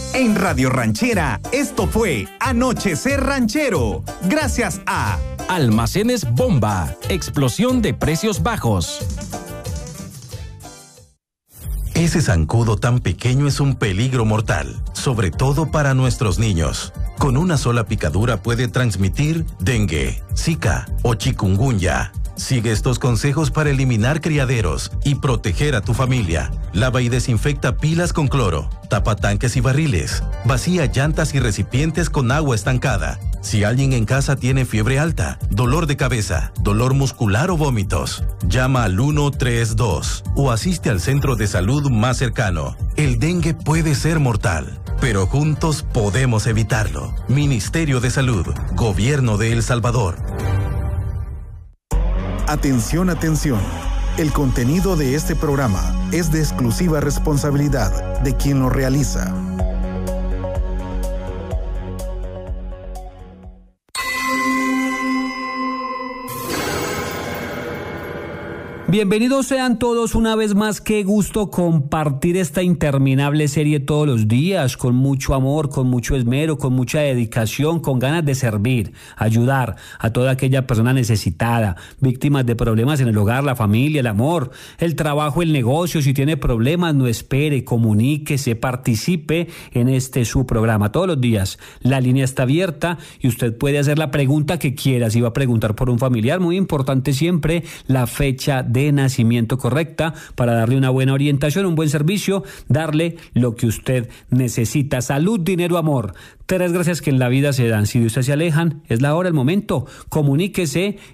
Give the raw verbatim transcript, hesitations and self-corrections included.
En Radio Ranchera, esto fue Anochecer Ranchero. Gracias a Almacenes Bomba, explosión de precios bajos. Ese zancudo tan pequeño es un peligro mortal, sobre todo para nuestros niños. Con una sola picadura puede transmitir dengue, zika o chikungunya. Sigue estos consejos para eliminar criaderos y proteger a tu familia. Lava y desinfecta pilas con cloro, tapa tanques y barriles, vacía llantas y recipientes con agua estancada. Si alguien en casa tiene fiebre alta, dolor de cabeza, dolor muscular o vómitos, llama al uno tres dos o asiste al centro de salud más cercano. El dengue puede ser mortal, pero juntos podemos evitarlo. Ministerio de Salud, Gobierno de El Salvador. Atención, atención. El contenido de este programa es de exclusiva responsabilidad de quien lo realiza. Bienvenidos sean todos una vez más. Qué gusto compartir esta interminable serie todos los días, con mucho amor, con mucho esmero, con mucha dedicación, con ganas de servir, ayudar a toda aquella persona necesitada, víctimas de problemas en el hogar, la familia, el amor, el trabajo, el negocio. Si tiene problemas, no espere, comuníquese, participe en este su programa todos los días. La línea está abierta y usted puede hacer la pregunta que quiera. Si va a preguntar por un familiar, muy importante siempre la fecha de de nacimiento correcta para darle una buena orientación, un buen servicio, darle lo que usted necesita. Salud, dinero, amor. Tres gracias que en la vida se dan. Si de usted se alejan, es la hora, el momento. Comuníquese